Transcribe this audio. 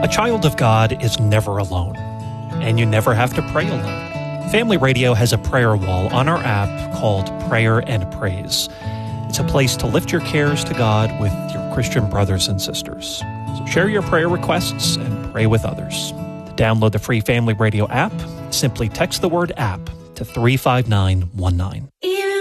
A child of God is never alone, and you never have to pray alone. Family Radio has a prayer wall on our app called Prayer and Praise. It's a place to lift your cares to God with your Christian brothers and sisters. So share your prayer requests and pray with others. To download the free Family Radio app, simply text the word app to 35919.